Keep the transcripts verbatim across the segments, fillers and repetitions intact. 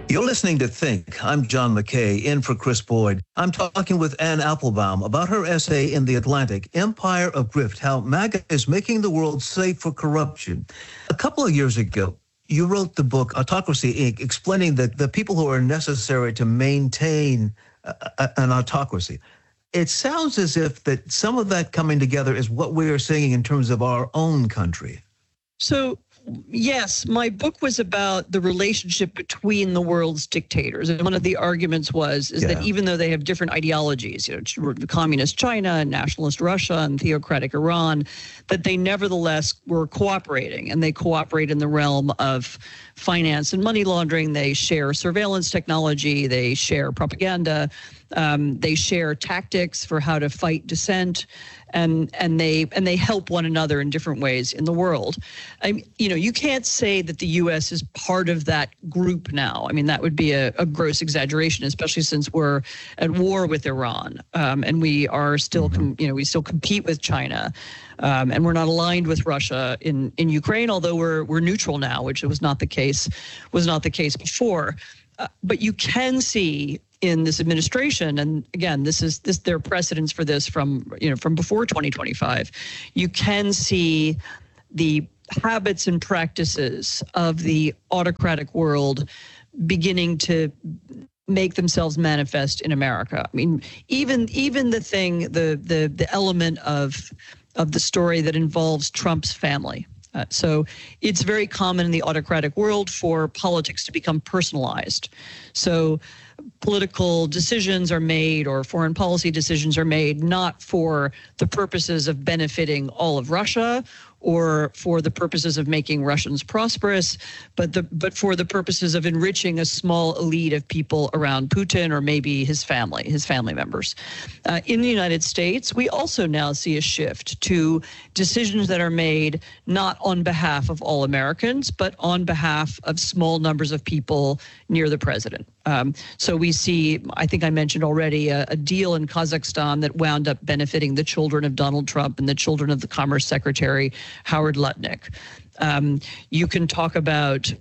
You're listening to Think. I'm John McKay, in for Chris Boyd. I'm talking with Anne Applebaum about her essay in The Atlantic, Empire of Grift, How MAGA is Making the World Safe for Corruption. A couple of years ago, you wrote the book Autocracy, Incorporated, explaining that the people who are necessary to maintain a, a, an autocracy. It sounds as if that some of that coming together is what we are seeing in terms of our own country. So, yes, my book was about the relationship between the world's dictators. And one of the arguments was is yeah. that even though they have different ideologies, you know, communist China, nationalist Russia, and theocratic Iran, that they nevertheless were cooperating, and they cooperate in the realm of finance and money laundering. They share surveillance technology. They share propaganda. Um, they share tactics for how to fight dissent, and and they and they help one another in different ways in the world. I, you know, you can't say that the U S is part of that group now. I mean, that would be a, a gross exaggeration, especially since we're at war with Iran, um, and we are still, com- you know, we still compete with China, um, and we're not aligned with Russia in in Ukraine, although we're we're neutral now, which was not the case was not the case before. Uh, but you can see in this administration, and again, this is this there are precedents for this from you know from before twenty twenty-five. You can see the habits and practices of the autocratic world beginning to make themselves manifest in America. I mean, even even the thing, the the the element of of the story that involves Trump's family. Uh, so it's very common in the autocratic world for politics to become personalized. So political decisions are made, or foreign policy decisions are made, not for the purposes of benefiting all of Russia or for the purposes of making Russians prosperous, but the but for the purposes of enriching a small elite of people around Putin or maybe his family, his family members. Uh, in the United States, we also now see a shift to decisions that are made not on behalf of all Americans, but on behalf of small numbers of people near the president. Um, so we see, I think I mentioned already, a, a deal in Kazakhstan that wound up benefiting the children of Donald Trump and the children of the Commerce Secretary, Howard Lutnick. Um, you can talk about,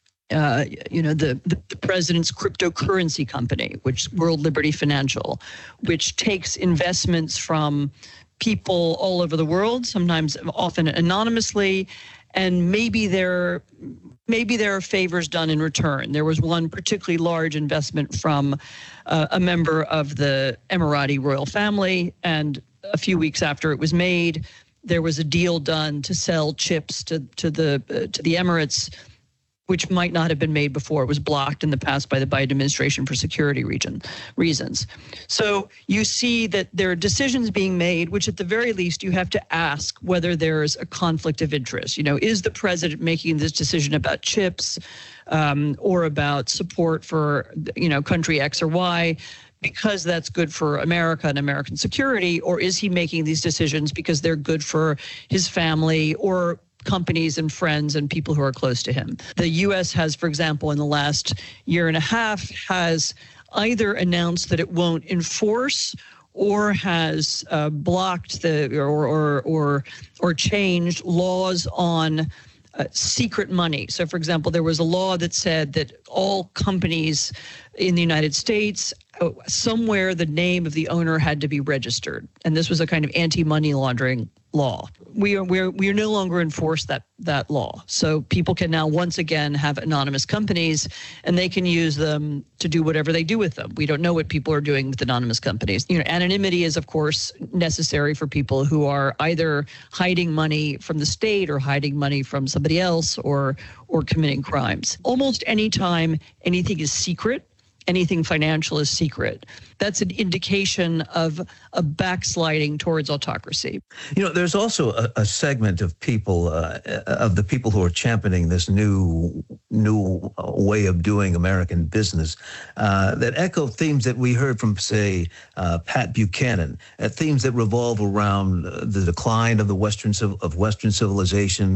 uh, you know, the, the, the president's cryptocurrency company, which World Liberty Financial, which takes investments from people all over the world, sometimes often anonymously, and maybe there, maybe there are favors done in return. There was one particularly large investment from uh, a member of the Emirati royal family, and a few weeks after it was made, there was a deal done to sell chips to to the uh, to the Emirates, which might not have been made before. It was blocked in the past by the Biden administration for security region reasons. So you see that there are decisions being made, which at the very least you have to ask whether there's a conflict of interest. You know, is the president making this decision about chips um, or about support for, you know, country X or Y, because that's good for America and American security, or is he making these decisions because they're good for his family or companies and friends and people who are close to him? The U S has, for example, in the last year and a half, has either announced that it won't enforce or has uh, blocked the or or or or changed laws on Uh, secret money. So, for example, there was a law that said that all companies in the United States, uh, somewhere the name of the owner had to be registered. And this was a kind of anti-money laundering law. We are we're we are no longer enforce that that law. So people can now once again have anonymous companies, and they can use them to do whatever they do with them. We don't know what people are doing with anonymous companies. You know, anonymity is of course necessary for people who are either hiding money from the state or hiding money from somebody else or or committing crimes. Almost any time anything is secret, anything financial is secret, that's an indication of a backsliding towards autocracy. You know, there's also a, a segment of people, uh, of the people who are championing this new new way of doing American business uh, that echo themes that we heard from, say, uh, Pat Buchanan, uh, themes that revolve around the decline of the Western of Western civilization,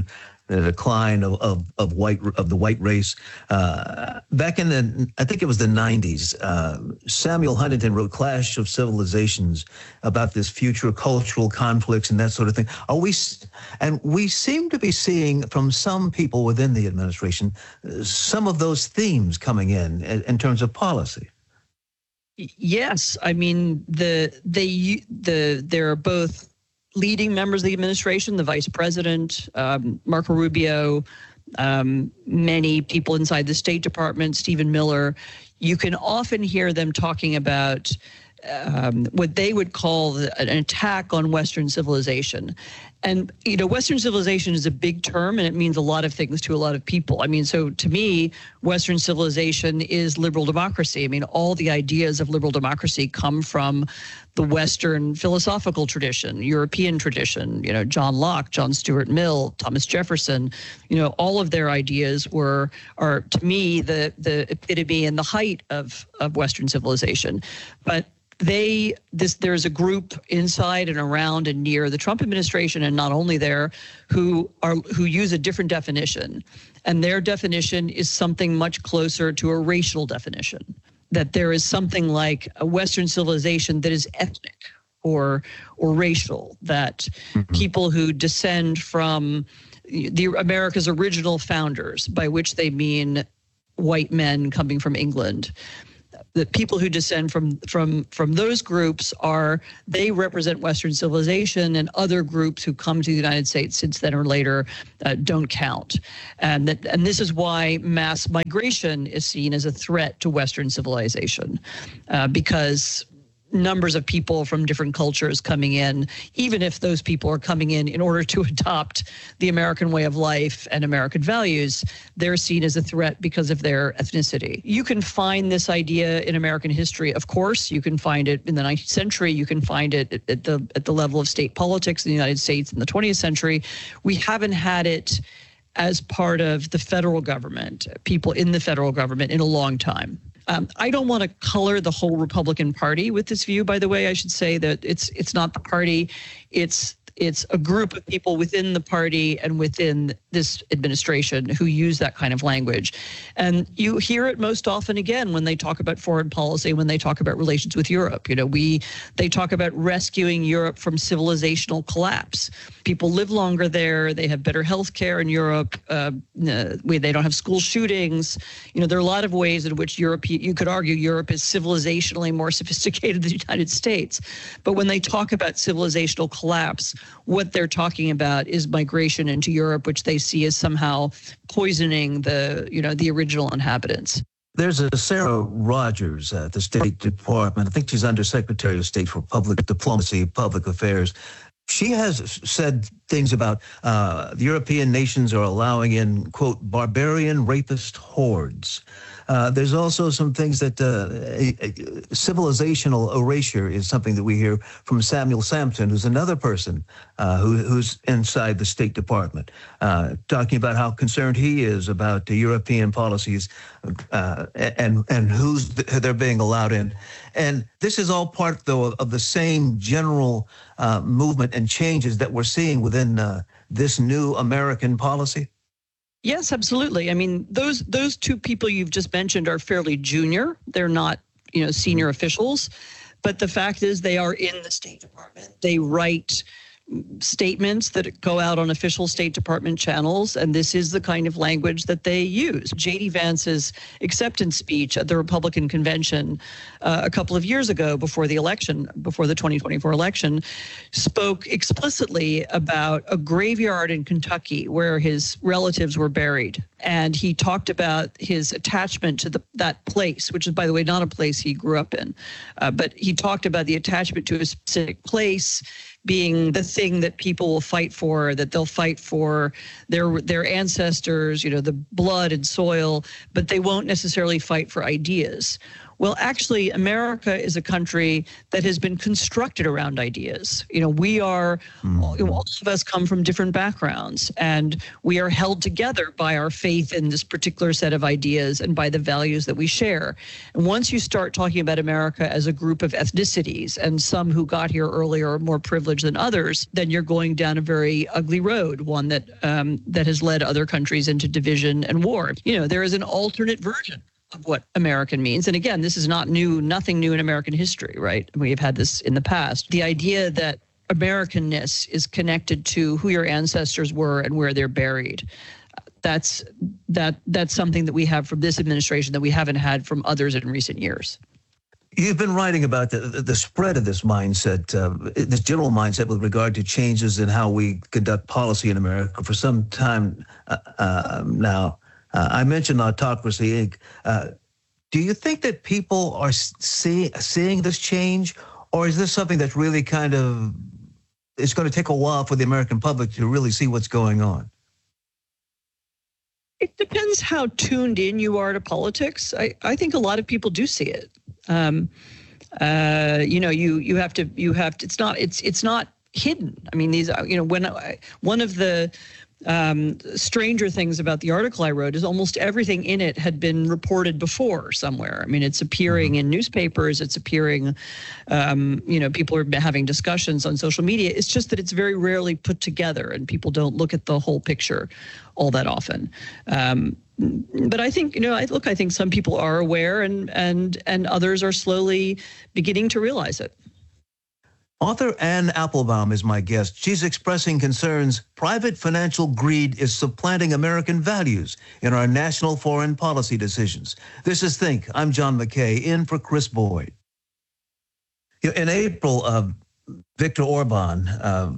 the decline of, of, of white of the white race. Uh, back in the, I think it was the nineties, uh, Samuel Huntington wrote Clash of Civilizations about this future cultural conflicts and that sort of thing. Are we, and we seem to be seeing from some people within the administration some of those themes coming in in terms of policy. Yes, I mean the they the there are both leading members of the administration, the vice president, um, Marco Rubio, um, many people inside the State Department, Stephen Miller. You can often hear them talking about um, what they would call the, an attack on Western civilization. And, you know, Western civilization is a big term, and it means a lot of things to a lot of people. I mean, so to me, Western civilization is liberal democracy. I mean, all the ideas of liberal democracy come from the Western philosophical tradition, European tradition, you know, John Locke, John Stuart Mill, Thomas Jefferson, you know, all of their ideas were, are to me, the the epitome and the height of, of Western civilization. But They this there's a group inside and around and near the Trump administration, and not only there, who are who use a different definition, and their definition is something much closer to a racial definition. That there is something like a Western civilization that is ethnic or or racial. That mm-hmm. people who descend from the America's original founders, by which they mean white men coming from England. The people who descend from from from those groups are they represent Western civilization, and other groups who come to the United States since then or later uh, don't count. And that and this is why mass migration is seen as a threat to Western civilization, uh, because numbers of people from different cultures coming in, even if those people are coming in in order to adopt the American way of life and American values, they're seen as a threat because of their ethnicity. You can find this idea in American history, of course. You can find it in the nineteenth century. You can find it at the at the level of state politics in the United States in the twentieth century. We haven't had it as part of the federal government, people in the federal government, in a long time. Um, I don't want to color the whole Republican Party with this view, by the way. I should say that it's it's not the party. It's it's a group of people within the party and within this administration who use that kind of language. And you hear it most often, again, when they talk about foreign policy, when they talk about relations with Europe. You know, we they talk about rescuing Europe from civilizational collapse. People live longer there. They have better health care in Europe. Uh, they don't have school shootings. You know, there are a lot of ways in which Europe, you could argue Europe is civilizationally more sophisticated than the United States. But when they talk about civilizational collapse, what they're talking about is migration into Europe, which they see as somehow poisoning the, you know, the original inhabitants. There's a Sarah Rogers at the State Department. I think she's Undersecretary of State for Public Diplomacy, Public Affairs. She has said things about uh, the European nations are allowing in, quote, barbarian rapist hordes. Uh, there's also some things that uh, a, a civilizational erasure is something that we hear from Samuel Sampson, who's another person uh, who, who's inside the State Department, uh, talking about how concerned he is about the European policies uh, and and who's they're being allowed in. And this is all part, though, of the same general uh, movement and changes that we're seeing within uh, this new American policy. Yes, absolutely. I mean, those those two people you've just mentioned are fairly junior. They're not, you know, senior officials. But the fact is they are in the State Department. They write statements that go out on official State Department channels, and this is the kind of language that they use. J D Vance's acceptance speech at the Republican convention uh, a couple of years ago before the election, before the twenty twenty-four election, spoke explicitly about a graveyard in Kentucky where his relatives were buried. And he talked about his attachment to the, that place, which is, by the way, not a place he grew up in. Uh, but he talked about the attachment to a specific place being the thing that people will fight for, that they'll fight for their their ancestors, you know, the blood and soil, but they won't necessarily fight for ideas. Well, actually, America is a country that has been constructed around ideas. You know, we are, mm-hmm. you know, all of us come from different backgrounds, and we are held together by our faith in this particular set of ideas and by the values that we share. And once you start talking about America as a group of ethnicities, and some who got here earlier are more privileged than others, then you're going down a very ugly road, one that um, that has led other countries into division and war. You know, there is an alternate version of what American means. And again, this is not new, nothing new in American history, right? We've had this in the past. The idea that Americanness is connected to who your ancestors were and where they're buried. That's that that's something that we have from this administration that we haven't had from others in recent years. You've been writing about the, the spread of this mindset, uh, this general mindset with regard to changes in how we conduct policy in America for some time uh, uh, now. Uh, I mentioned Autocracy Incorporated. Uh, do you think that people are see, seeing this change, or is this something that's really kind of, it's going to take a while for the American public to really see what's going on? It depends how tuned in you are to politics. I, I think a lot of people do see it. Um, uh, you know, you you have to you have to. It's not it's it's not hidden. I mean, these you know when I, one of the um, stranger things about the article I wrote is almost everything in it had been reported before somewhere. I mean, it's appearing in newspapers. It's appearing, um, you know, people are having discussions on social media. It's just that it's very rarely put together, and people don't look at the whole picture all that often. Um, But I think, you know, I, look, I think some people are aware, and and and others are slowly beginning to realize it. Author Anne Applebaum is my guest. She's expressing concerns private financial greed is supplanting American values in our national foreign policy decisions. This is Think. I'm John McKay, in for Chris Boyd. In April, uh, Viktor Orban, uh,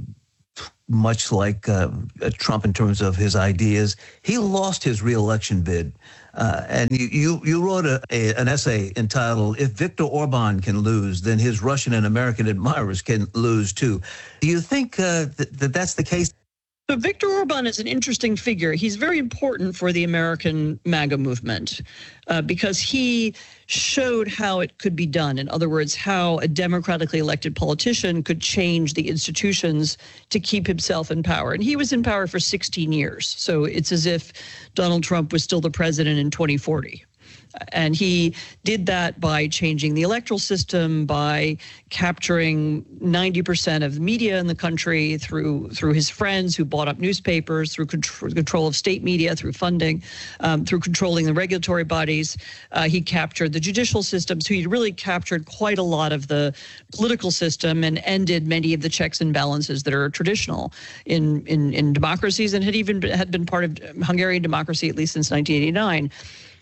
much like uh, Trump in terms of his ideas, he lost his reelection bid. Uh, and you, you, you wrote a, a, an essay entitled, If Viktor Orban Can Lose, Then His Russian and American Admirers Can Lose Too. Do you think uh, that, that that's the case? So Viktor Orban is an interesting figure. He's very important for the American MAGA movement uh, because he showed how it could be done. In other words, how a democratically elected politician could change the institutions to keep himself in power. And he was in power for sixteen years. So it's as if Donald Trump was still the president in twenty forty. And he did that by changing the electoral system, by capturing ninety percent of the media in the country through through his friends who bought up newspapers, through control, control of state media, through funding, um, through controlling the regulatory bodies. Uh, he captured the judicial system. So he really captured quite a lot of the political system and ended many of the checks and balances that are traditional in, in, in democracies, and had even been, had been part of Hungarian democracy at least since nineteen eighty-nine.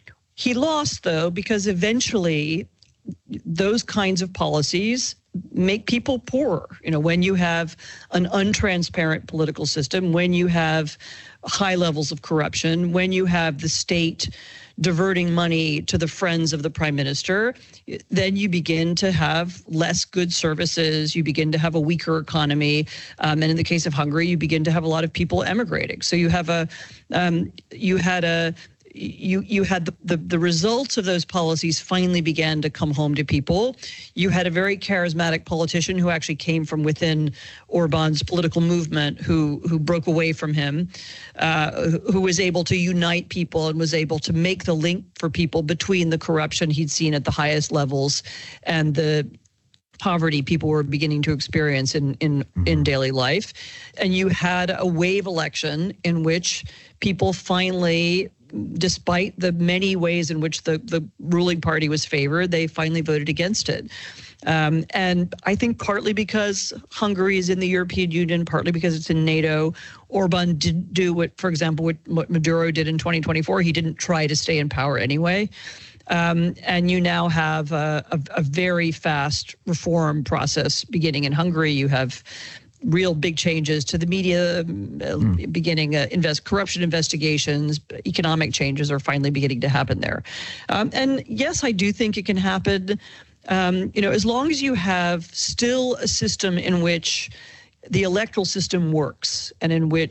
He lost, though, because eventually those kinds of policies make people poorer. You know, when you have an untransparent political system, when you have high levels of corruption, when you have the state diverting money to the friends of the prime minister, then you begin to have less good services. You begin to have a weaker economy. Um, and in the case of Hungary, you begin to have a lot of people emigrating. So you have a, um, you had a, You you had the, the, the results of those policies finally began to come home to people. You had a very charismatic politician who actually came from within Orban's political movement, who who broke away from him, uh, who was able to unite people and was able to make the link for people between the corruption he'd seen at the highest levels and the poverty people were beginning to experience in in, mm-hmm. in daily life. And you had a wave election in which people finally, despite the many ways in which the, the ruling party was favored, they finally voted against it. Um, and I think partly because Hungary is in the European Union, partly because it's in NATO, Orban did do what, for example, what, what Maduro did in twenty twenty-four. He didn't try to stay in power anyway. Um, and you now have a, a, a very fast reform process beginning in Hungary. You have real big changes to the media, uh, mm. beginning uh, invest corruption investigations, economic changes are finally beginning to happen there. Um, and yes, I do think it can happen. Um, you know, as long as you have still a system in which the electoral system works and in which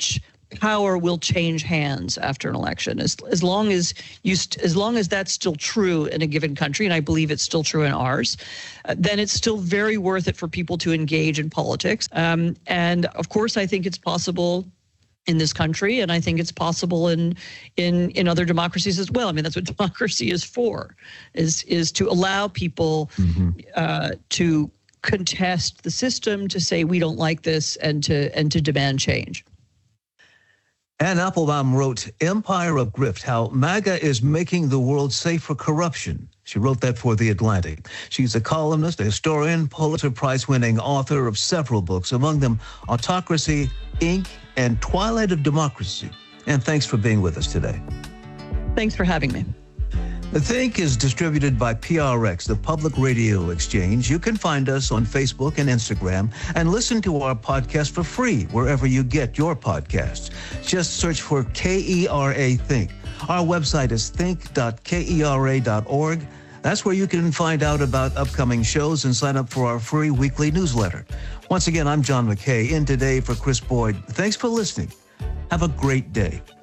power will change hands after an election. As as long as you st- as long as that's still true in a given country, and I believe it's still true in ours, uh, then it's still very worth it for people to engage in politics. Um, and of course, I think it's possible in this country, and I think it's possible in in in other democracies as well. I mean, that's what democracy is for, is is to allow people mm-hmm. uh, to contest the system, to say we don't like this, and to and to demand change. Anne Applebaum wrote Empire of Grift, How MAGA is Making the World Safe for Corruption. She wrote that for The Atlantic. She's a columnist, a historian, Pulitzer Prize-winning author of several books, among them Autocracy, Incorporated, and Twilight of Democracy. And thanks for being with us today. Thanks for having me. The Think is distributed by P R X, the Public Radio Exchange. You can find us on Facebook and Instagram and listen to our podcast for free wherever you get your podcasts. Just search for K E R A Think. Our website is think dot kera dot org. That's where you can find out about upcoming shows and sign up for our free weekly newsletter. Once again, I'm John McKay, in today for Chris Boyd. Thanks for listening. Have a great day.